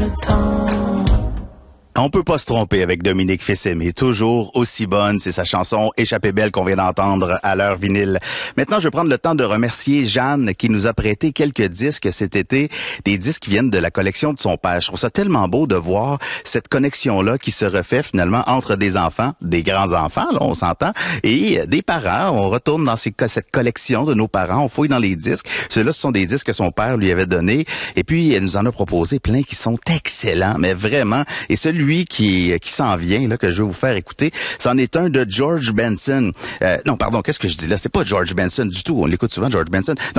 On peut pas se tromper avec Dominique Fils-Aimé, toujours aussi bonne. C'est sa chanson Échappée belle qu'on vient d'entendre à l'heure vinyle. Maintenant, je vais prendre le temps de remercier Jeanne qui nous a prêté quelques disques cet été, des disques qui viennent de la collection de son père. Je trouve ça tellement beau de voir cette connexion-là qui se refait finalement entre des enfants, des grands-enfants, là, on s'entend, et des parents. On retourne dans cette collection de nos parents, on fouille dans les disques. Ceux-là, ce sont des disques que son père lui avait donnés. Et puis, elle nous en a proposé plein qui sont excellents, mais vraiment. Et celui qui s'en vient, là, que je vais vous faire écouter, c'en est un de George Benson. Non, pardon, qu'est-ce que je dis là? C'est pas George Benson du tout. On l'écoute souvent, George Benson. Non,